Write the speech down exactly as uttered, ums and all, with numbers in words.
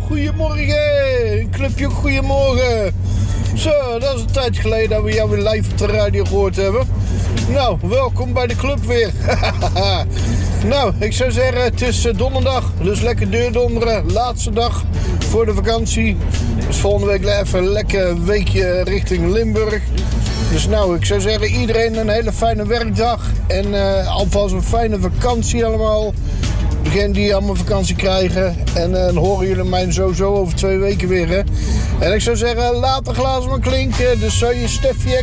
goedemorgen. Een clubje goedemorgen. Zo, dat is een tijd geleden dat we jou weer live op de radio gehoord hebben. Nou, welkom bij de club weer. Nou, ik zou zeggen, het is donderdag, dus lekker deurdonderen. Laatste dag voor de vakantie. Dus volgende week even een lekker weekje richting Limburg. Dus nou, ik zou zeggen, iedereen een hele fijne werkdag. En uh, alvast een fijne vakantie allemaal. Degenen die allemaal vakantie krijgen. En uh, dan horen jullie mij sowieso over twee weken weer. Hè? En ik zou zeggen, laat de glazen maar klinken. Dus zou je Steffi